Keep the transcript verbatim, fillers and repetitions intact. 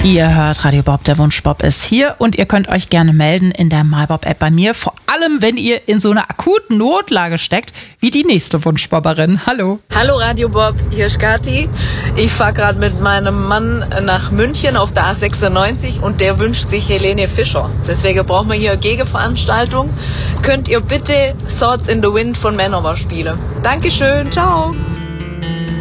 Ihr hört Radio Bob, der Wunschbob ist hier und ihr könnt euch gerne melden in der MyBob-App bei mir, vor allem wenn ihr in so einer akuten Notlage steckt, wie die nächste Wunschbobberin. Hallo. Hallo Radio Bob, hier ist Kathi. Ich fahre gerade mit meinem Mann nach München auf der A sechsundneunzig und der wünscht sich Helene Fischer. Deswegen brauchen wir hier eine Gegenveranstaltung. Könnt ihr bitte Swords in the Wind von Manowar spielen? Dankeschön, ciao.